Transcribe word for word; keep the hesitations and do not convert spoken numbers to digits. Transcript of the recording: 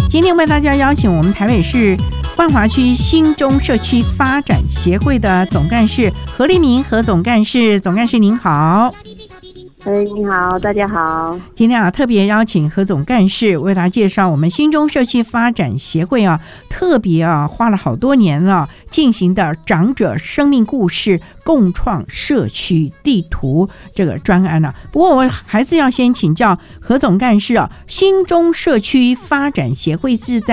今天为大家邀请我们台北市万华区新中社区发展协会的总干事何立明何总干事，总干事您好。 哎，你好，大家好。 今天啊，特别邀请何总干事为大家介绍我们新中社区发展协会啊，特别啊花了好多年了进行的长者生命故事共创社区地图这个专案啊。不过我还是要先请教何总干事啊，新中社区发展协会是在